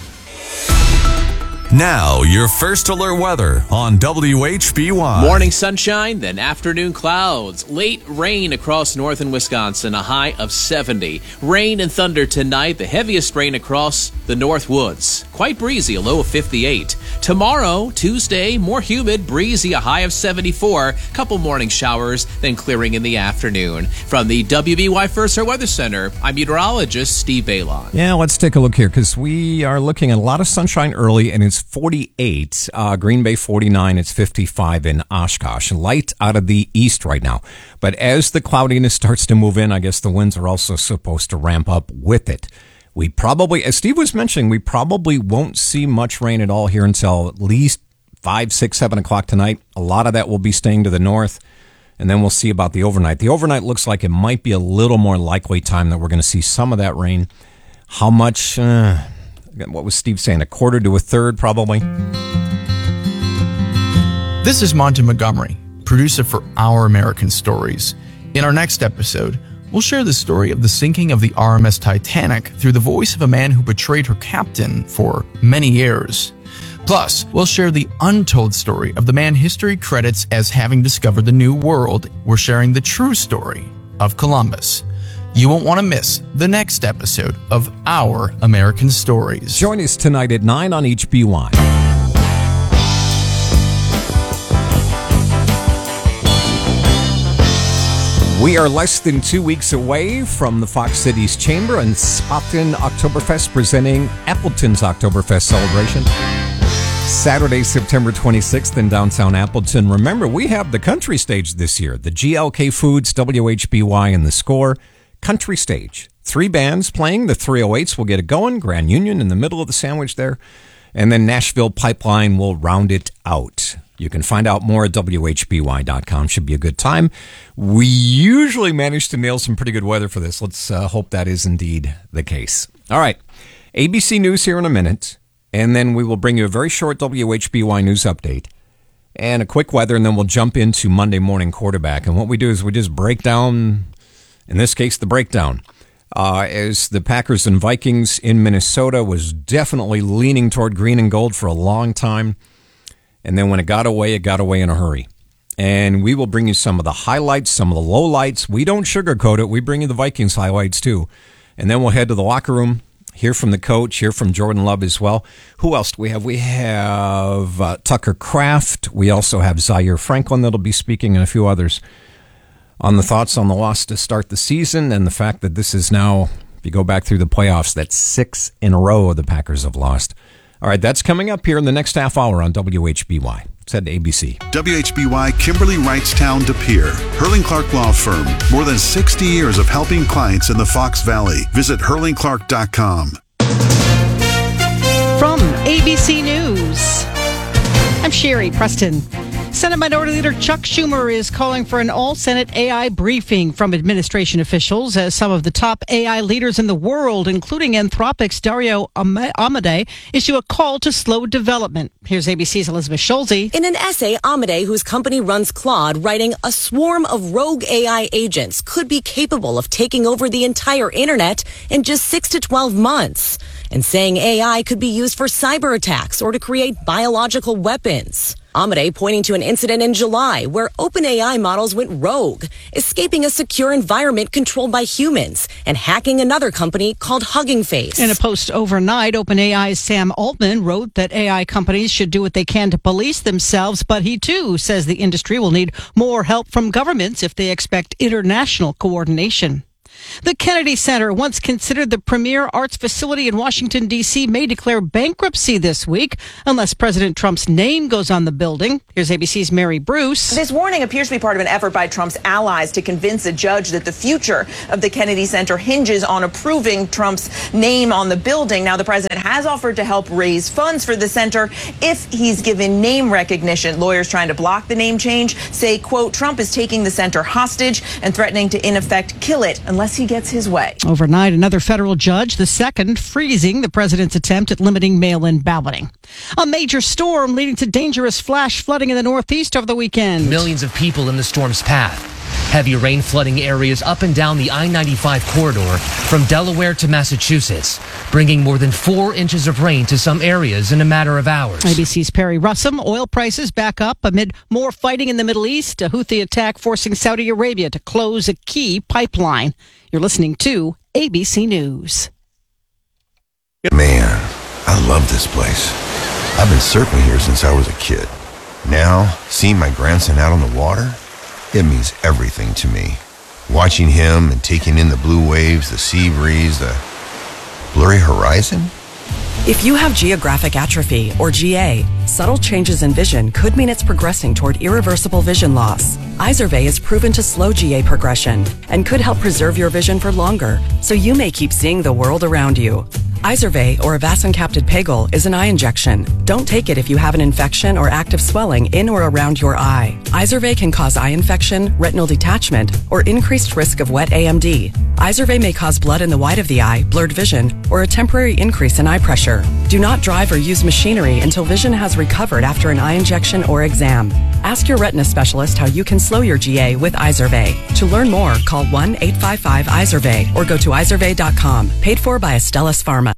Now, your First Alert weather on WHBY. Morning sunshine, then afternoon clouds. Late rain across northern Wisconsin, a high of 70. Rain and thunder tonight, the heaviest rain across the North Woods. Quite breezy, a low of 58. Tomorrow, Tuesday, more humid, breezy, a high of 74. Couple morning showers, then clearing in the afternoon. From the WBY First Alert Weather Center, I'm meteorologist Steve Balon. Yeah, let's take a look here because we are looking at a lot of sunshine early, and it's 48, Green Bay 49, it's 55 in Oshkosh. Light out of the east right now. But as the cloudiness starts to move in, I guess the winds are also supposed to ramp up with it. We probably, as Steve was mentioning, we probably won't see much rain at all here until at least 5, 6, 7 o'clock tonight. A lot of that will be staying to the north, and then we'll see about the overnight. The overnight looks like it might be a little more likely time that we're going to see some of that rain. How much? What was Steve saying? A quarter to a third, probably? This is Monty Montgomery, producer for Our American Stories. In our next episode, we'll share the story of the sinking of the RMS Titanic through the voice of a man who betrayed her captain for many years. Plus, we'll share the untold story of the man history credits as having discovered the New World. We're sharing the true story of Columbus. You won't want to miss the next episode of Our American Stories. Join us tonight at 9 on HBY. We are less than 2 weeks away from the Fox Cities Chamber and Spaten Oktoberfest presenting Appleton's Oktoberfest celebration. Saturday, September 26th in downtown Appleton. Remember, we have the country stage this year. The GLK Foods, WHBY, and The Score. Country stage. 3 bands playing. The 308s will get it going. Grand Union in the middle of the sandwich there. And then Nashville Pipeline will round it out. You can find out more at WHBY.com. Should be a good time. We usually manage to nail some pretty good weather for this. Let's hope that is indeed the case. All right. ABC News here in a minute. And then we will bring you a very short WHBY news update. And a quick weather. And then we'll jump into Monday morning quarterback. And what we do is we just break down... In this case, the breakdown, as the Packers and Vikings in Minnesota was definitely leaning toward green and gold for a long time. And then when it got away in a hurry. And we will bring you some of the highlights, some of the lowlights. We don't sugarcoat it. We bring you the Vikings highlights, too. And then we'll head to the locker room, hear from the coach, hear from Jordan Love as well. Who else do we have? We have Tucker Kraft. We also have Zaire Franklin that'll be speaking and a few others on the thoughts on the loss to start the season and the fact that this is now, if you go back through the playoffs, that's 6 in a row the Packers have lost. All right, that's coming up here in the next half hour on WHBY. It's at ABC. WHBY Kimberly Wrightstown De Pere, Hurling Clark Law Firm. More than 60 years of helping clients in the Fox Valley. Visit hurlingclark.com. From ABC News, I'm Sherry Preston. Senate Minority Leader Chuck Schumer is calling for an all-Senate AI briefing from administration officials as some of the top AI leaders in the world, including Anthropic's Dario Amodei, issue a call to slow development. Here's ABC's Elizabeth Schulze. In an essay, Amodei, whose company runs Claude, writing, a swarm of rogue AI agents could be capable of taking over the entire internet in just 6 to 12 months, and saying AI could be used for cyber attacks or to create biological weapons. Amodei pointing to an incident in July where OpenAI models went rogue, escaping a secure environment controlled by humans and hacking another company called Hugging Face. In a post overnight, OpenAI's Sam Altman wrote that AI companies should do what they can to police themselves, but he too says the industry will need more help from governments if they expect international coordination. The Kennedy Center, once considered the premier arts facility in Washington, D.C., may declare bankruptcy this week unless President Trump's name goes on the building. Here's ABC's Mary Bruce. This warning appears to be part of an effort by Trump's allies to convince a judge that the future of the Kennedy Center hinges on approving Trump's name on the building. Now, the president has offered to help raise funds for the center if he's given name recognition. Lawyers trying to block the name change say, quote, Trump is taking the center hostage and threatening to, in effect, kill it unless he gets his way. Overnight, another federal judge, the second, freezing the president's attempt at limiting mail-in balloting. A major storm leading to dangerous flash flooding in the Northeast over the weekend. Millions of people in the storm's path. Heavy rain flooding areas up and down the I-95 corridor from Delaware to Massachusetts, bringing more than 4 inches of rain to some areas in a matter of hours. ABC's Perry Russum. Oil prices back up amid more fighting in the Middle East. A Houthi attack forcing Saudi Arabia to close a key pipeline. You're listening to ABC News. Man, I love this place. I've been surfing here since I was a kid. Now, seeing my grandson out on the water, it means everything to me. Watching him and taking in the blue waves, the sea breeze, the blurry horizon. If you have geographic atrophy, or GA, subtle changes in vision could mean it's progressing toward irreversible vision loss. Izervay is proven to slow GA progression and could help preserve your vision for longer, so you may keep seeing the world around you. Izervay, or avacincaptad pegol, is an eye injection. Don't take it if you have an infection or active swelling in or around your eye. Izervay can cause eye infection, retinal detachment, or increased risk of wet AMD. Izervay may cause blood in the white of the eye, blurred vision, or a temporary increase in eye pressure. Do not drive or use machinery until vision has recovered after an eye injection or exam. Ask your retina specialist how you can slow your GA with Izervay. To learn more, call 1-855-IZERVAY or go to izervay.com. Paid for by Astellas Pharma.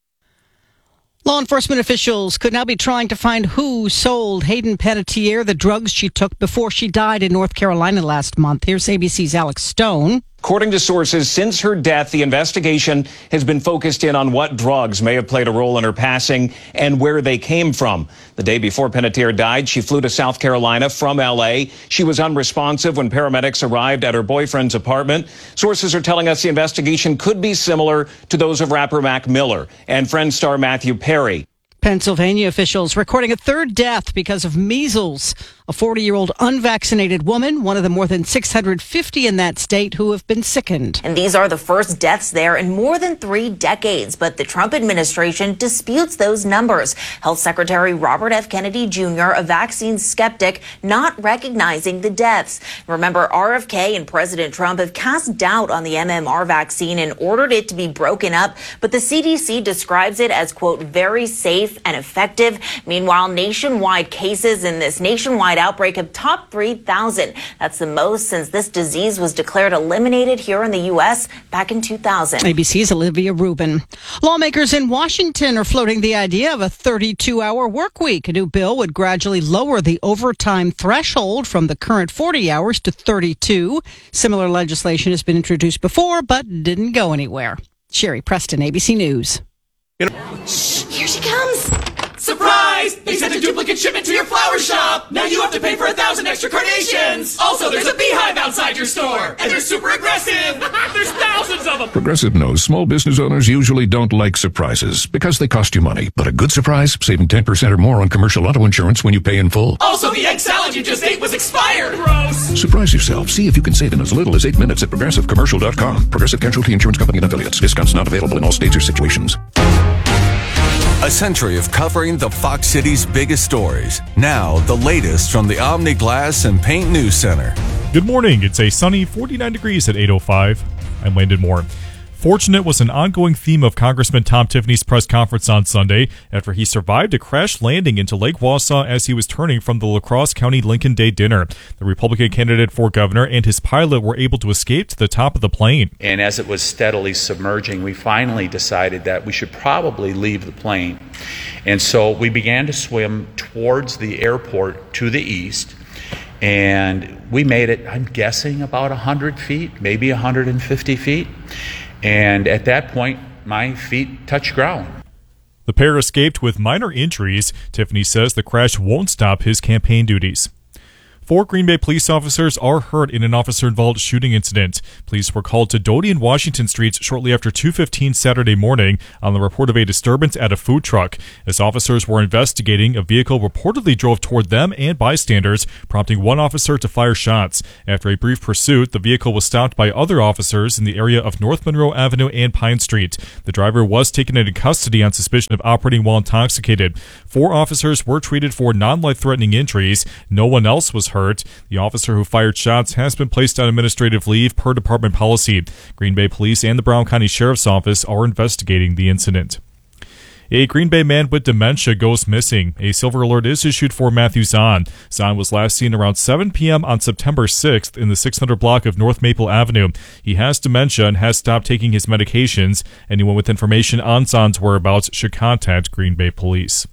Law enforcement officials could now be trying to find who sold Hayden Panettiere the drugs she took before she died in North Carolina last month. Here's ABC's Alex Stone. According to sources, since her death, the investigation has been focused in on what drugs may have played a role in her passing and where they came from. The day before Panettiere died, she flew to South Carolina from L.A. She was unresponsive when paramedics arrived at her boyfriend's apartment. Sources are telling us the investigation could be similar to those of rapper Mac Miller and Friends star Matthew Perry. Pennsylvania officials recording a third death because of measles. A 40-year-old unvaccinated woman, one of the more than 650 in that state who have been sickened. And these are the first deaths there in more than 3 decades. But the Trump administration disputes those numbers. Health Secretary Robert F. Kennedy Jr., a vaccine skeptic, not recognizing the deaths. Remember, RFK and President Trump have cast doubt on the MMR vaccine and ordered it to be broken up. But the CDC describes it as, quote, very safe and effective. Meanwhile, nationwide cases in this nationwide outbreak have topped 3,000. That's the most since this disease was declared eliminated here in the U.S. back in 2000. ABC's Olivia Rubin. Lawmakers in Washington are floating the idea of a 32-hour work week. A new bill would gradually lower the overtime threshold from the current 40 hours to 32. Similar legislation has been introduced before, but didn't go anywhere. Sherry Preston, ABC News. Shh, here she comes. Surprise! They sent a duplicate shipment to your flower shop! Now you have to pay for 1,000 extra carnations! Also, there's a beehive outside your store! And they're super aggressive! There's thousands of them! Progressive knows small business owners usually don't like surprises because they cost you money. But a good surprise, saving 10% or more on commercial auto insurance when you pay in full. Also, the egg salad you just ate was expired! Gross! Surprise yourself. See if you can save in as little as 8 minutes at ProgressiveCommercial.com. Progressive Casualty Insurance Company and Affiliates. Discounts not available in all states or situations. A century of covering the Fox City's biggest stories. Now, the latest from the Omni Glass and Paint News Center. Good morning. It's a sunny 49 degrees at 8:05. I'm Landon Moore. Fortunate was an ongoing theme of Congressman Tom Tiffany's press conference on Sunday after he survived a crash landing into Lake Wausau as he was turning from the La Crosse County Lincoln Day dinner. The Republican candidate for governor and his pilot were able to escape to the top of the plane. And as it was steadily submerging, we finally decided that we should probably leave the plane. And so we began to swim towards the airport to the east. And we made it, I'm guessing, about 100 feet, maybe 150 feet. And at that point, my feet touched ground. The pair escaped with minor injuries. Tiffany says the crash won't stop his campaign duties. 4 Green Bay police officers are hurt in an officer-involved shooting incident. Police were called to Doty and Washington Streets shortly after 2:15 Saturday morning on the report of a disturbance at a food truck. As officers were investigating, a vehicle reportedly drove toward them and bystanders, prompting one officer to fire shots. After a brief pursuit, the vehicle was stopped by other officers in the area of North Monroe Avenue and Pine Street. The driver was taken into custody on suspicion of operating while intoxicated. 4 officers were treated for non-life-threatening injuries. No one else was hurt. The officer who fired shots has been placed on administrative leave per department policy. Green Bay Police and the Brown County Sheriff's Office are investigating the incident. A Green Bay man with dementia goes missing. A silver alert is issued for Matthew Zahn. Zahn was last seen around 7 p.m. on September 6th in the 600 block of North Maple Avenue. He has dementia and has stopped taking his medications. Anyone with information on Zahn's whereabouts should contact Green Bay Police.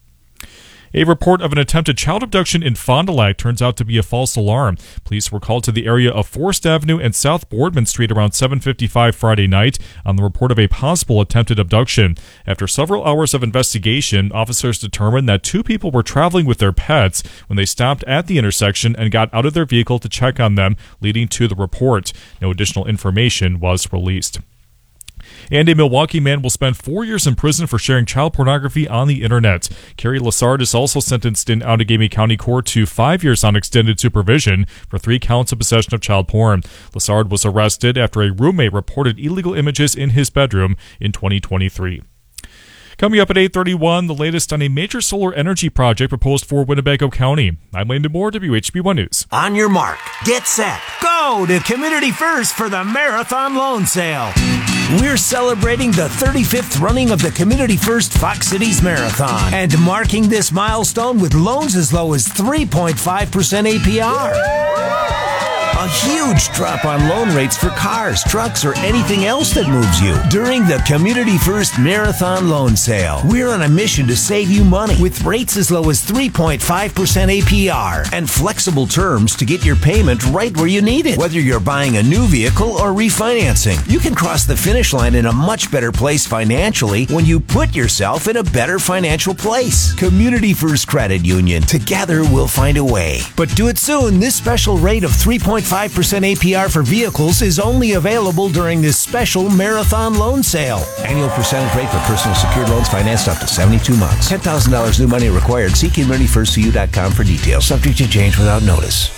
A report of an attempted child abduction in Fond du Lac turns out to be a false alarm. Police were called to the area of Forest Avenue and South Boardman Street around 7:55 Friday night on the report of a possible attempted abduction. After several hours of investigation, officers determined that 2 people were traveling with their pets when they stopped at the intersection and got out of their vehicle to check on them, leading to the report. No additional information was released. And a Milwaukee man will spend 4 years in prison for sharing child pornography on the internet. Kerry Lassard is also sentenced in Outagamie County Court to 5 years on extended supervision for 3 counts of possession of child porn. Lassard was arrested after a roommate reported illegal images in his bedroom in 2023. Coming up at 8:31, the latest on a major solar energy project proposed for Winnebago County. I'm Landon Moore, WHB1 News. On your mark, get set, go to Community First for the Marathon Loan Sale. We're celebrating the 35th running of the Community First Fox Cities Marathon and marking this milestone with loans as low as 3.5% APR. A huge drop on loan rates for cars, trucks, or anything else that moves you during the Community First Marathon Loan Sale. We're on a mission to save you money with rates as low as 3.5% APR and flexible terms to get your payment right where you need it. Whether you're buying a new vehicle or refinancing, you can cross the finish line in a much better place financially when you put yourself in a better financial place. Community First Credit Union. Together we'll find a way. But do it soon. This special rate of 3.5% APR for vehicles is only available during this special marathon loan sale. Annual percentage rate for personal secured loans financed up to 72 months. $10,000 new money required. See CommunityFirstCU.com for details. Subject to change without notice.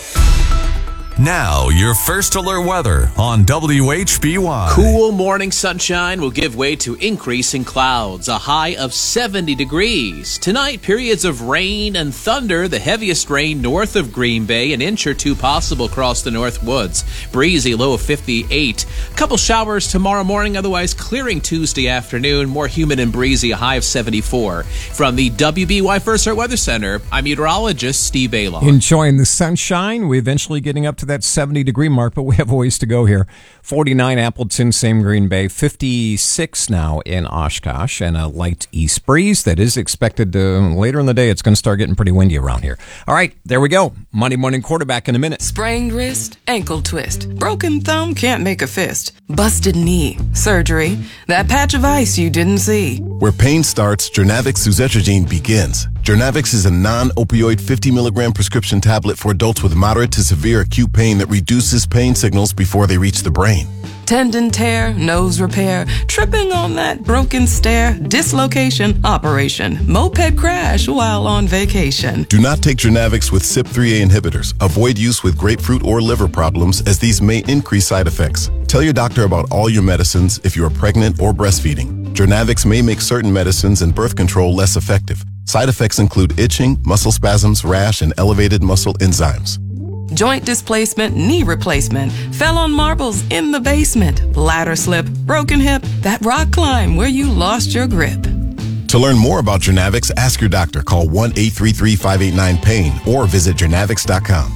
Now, your first alert weather on WHBY. Cool morning sunshine will give way to increasing clouds, a high of 70 degrees. Tonight, periods of rain and thunder, the heaviest rain north of Green Bay, an inch or 2 possible across the North Woods. Breezy, low of 58. A couple showers tomorrow morning, otherwise clearing Tuesday afternoon. More humid and breezy, a high of 74. From the WBY First Alert Weather Center, I'm meteorologist Steve Baylon. Enjoying the sunshine. We're eventually getting up to that 70-degree mark, but we have a ways to go here. 49 Appleton, same Green Bay. 56 now in Oshkosh, and a light east breeze that is expected later in the day. It's going to start getting pretty windy around here. All right, there we go. Monday morning quarterback in a minute. Sprained wrist, ankle twist, broken thumb, can't make a fist, busted knee, surgery, that patch of ice you didn't see. Where pain starts, Jernavix suzetrigine begins. Jernavix is a non-opioid 50 milligram prescription tablet for adults with moderate to severe acute pain that reduces pain signals before they reach the brain. Tendon tear, nose repair, tripping on that broken stair, dislocation, operation, moped crash while on vacation. Do not take Jernavix with CYP3A inhibitors. Avoid use with grapefruit or liver problems, as these may increase side effects. Tell your doctor about all your medicines if you are pregnant or breastfeeding. Jernavix may make certain medicines and birth control less effective. Side effects include itching, muscle spasms, rash, and elevated muscle enzymes. Joint displacement, knee replacement, fell on marbles in the basement, ladder slip, broken hip, that rock climb where you lost your grip. To learn more about Jernavix, ask your doctor. Call 1-833-589-PAIN or visit jernavix.com.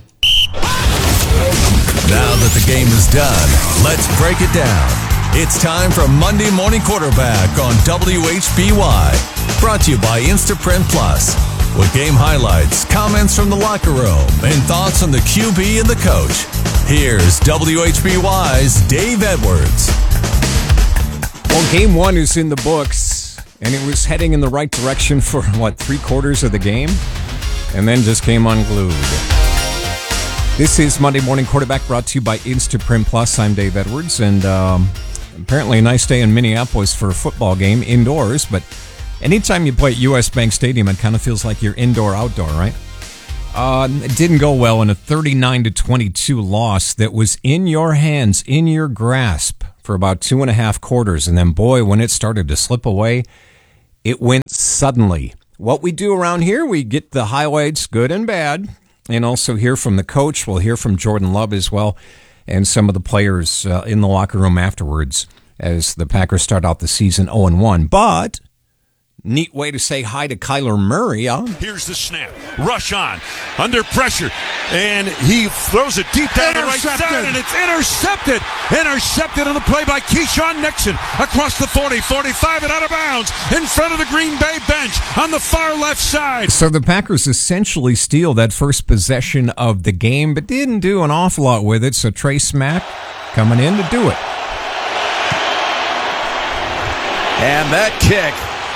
Now that the game is done, let's break it down. It's time for Monday Morning Quarterback on WHBY. Brought to you by Instaprint Plus. With game highlights, comments from the locker room, and thoughts on the QB and the coach. Here's WHBY's Dave Edwards. Well, game one is in the books, and it was heading in the right direction for, 3/4 of the game? And then just came unglued. This is Monday Morning Quarterback, brought to you by Instaprint Plus. I'm Dave Edwards, and apparently a nice day in Minneapolis for a football game, indoors, but anytime you play at U.S. Bank Stadium, it kind of feels like you're indoor-outdoor, right? It didn't go well in a 39-22 loss that was in your hands, in your grasp for about 2.5 quarters. And then, boy, when it started to slip away, it went suddenly. What we do around here, we get the highlights, good and bad, and also hear from the coach. We'll hear from Jordan Love as well, and some of the players in the locker room afterwards as the Packers start out the season 0-1. But neat way to say hi to Kyler Murray, huh? Here's the snap. Rush on. Under pressure. And he throws it deep down the right side, and it's intercepted. Intercepted on the play by Keyshawn Nixon. Across the 40, 45, and out of bounds. In front of the Green Bay bench on the far left side. So the Packers essentially steal that first possession of the game, but didn't do an awful lot with it. So Trey Smack coming in to do it. And that kick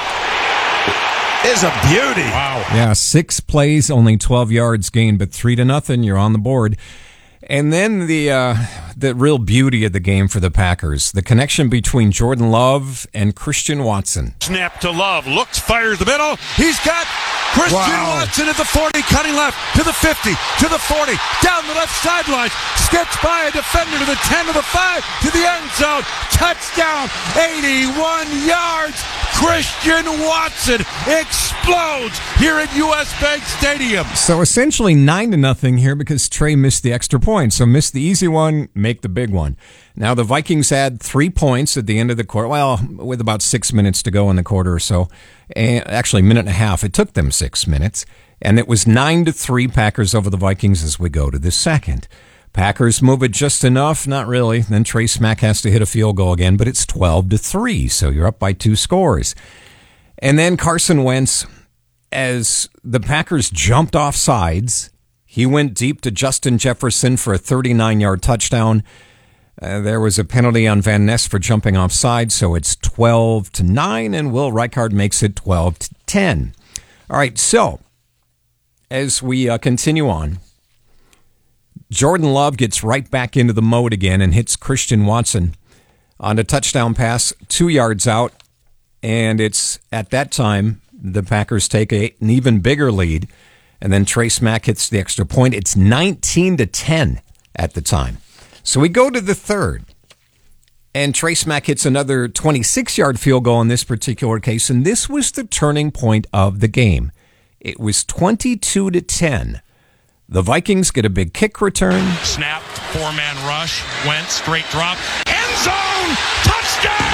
is a beauty. Wow. Yeah, 6 plays, only 12 yards gained, but 3-0, you're on the board. And then the real beauty of the game for the Packers, the connection between Jordan Love and Christian Watson. Snap to Love, looks, fires the middle. He's got Christian Watson at the 40, cutting left to the 50, to the 40, down the left sideline, sketched by a defender to the 10, to the 5, to the end zone. Touchdown, 81 yards. Christian Watson explodes here at U.S. Bank Stadium. So essentially 9-0 here because Trey missed the extra point. So miss the easy one, make the big one. Now the Vikings had 3 points at the end of the quarter. Well, with about 6 minutes to go in the quarter or so. And actually, 1.5 minutes. It took them 6 minutes. And it was 9-3 Packers over the Vikings as we go to the second. Packers move it just enough, not really. Then Trey Smack has to hit a field goal again, but it's 12-3, so you're up by 2 scores. And then Carson Wentz, as the Packers jumped off sides, he went deep to Justin Jefferson for a 39-yard touchdown. There was a penalty on Van Ness for jumping off sides, so it's 12-9, and Will Reichard makes it 12-10. All right, so as we continue on, Jordan Love gets right back into the mode again and hits Christian Watson on a touchdown pass 2 yards out. And it's at that time the Packers take an even bigger lead. And then Trey Smack hits the extra point. It's 19-10 at the time. So we go to the third. And Trey Smack hits another 26-yard field goal in this particular case. And this was the turning point of the game. It was 22-10. The Vikings get a big kick return. Snap, 4-man rush, went straight drop, end zone, touchdown!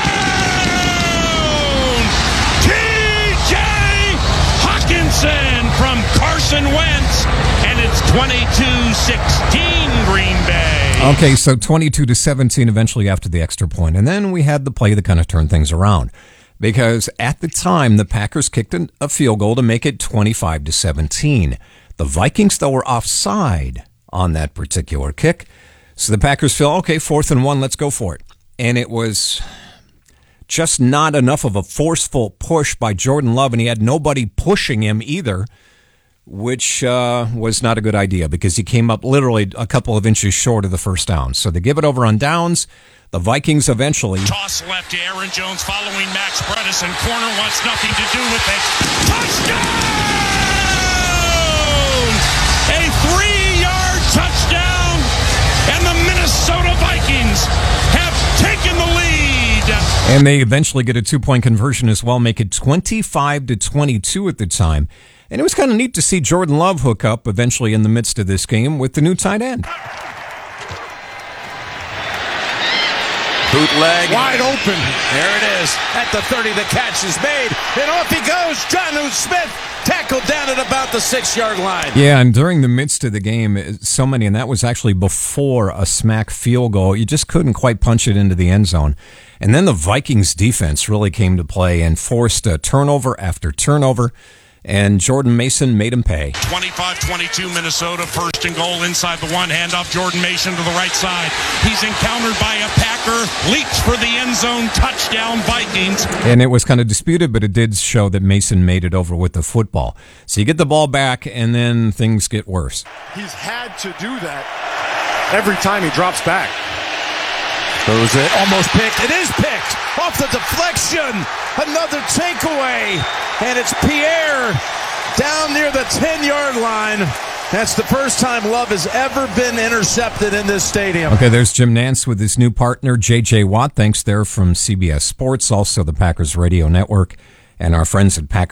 T.J. Hawkinson from Carson Wentz, and it's 22-16 Green Bay. Okay, so 22-17 eventually after the extra point. And then we had the play that kind of turned things around. Because at the time, the Packers kicked a field goal to make it 25-17. The Vikings, though, were offside on that particular kick. So the Packers feel, okay, 4th and 1, let's go for it. And it was just not enough of a forceful push by Jordan Love, and he had nobody pushing him either, which was not a good idea because he came up literally a couple of inches short of the first down. So they give it over on downs. The Vikings eventually toss left to Aaron Jones following Max Bredesen. Corner wants nothing to do with it. Touchdown! A 3-yard touchdown, and the Minnesota Vikings have taken the lead And they eventually get a 2-point conversion as well, make it 25-22 at the time. And it was kind of neat to see Jordan Love hook up eventually in the midst of this game with the new tight end. Bootleg. Wide open. There it is. At the 30, the catch is made. And off he goes. Jonnu Smith tackled down at about the 6-yard line. Yeah, and during the midst of the game, so many, and that was actually before a smack field goal. You just couldn't quite punch it into the end zone. And then the Vikings defense really came to play and forced a turnover after turnover. And Jordan Mason made him pay. 25-22 Minnesota, first and goal inside the one, handoff Jordan Mason to the right side. He's encountered by a Packer, leaps for the end zone, touchdown Vikings. And it was kind of disputed, but it did show that Mason made it over with the football. So you get the ball back, and then things get worse. He's had to do that every time he drops back. Throws it, almost picked. It is picked off the deflection. Another takeaway, and it's Pierre down near the 10-yard line. That's the first time Love has ever been intercepted in this stadium. Okay, there's Jim Nantz with his new partner, J.J. Watt. Thanks there from CBS Sports, also the Packers Radio Network, and our friends at Packers.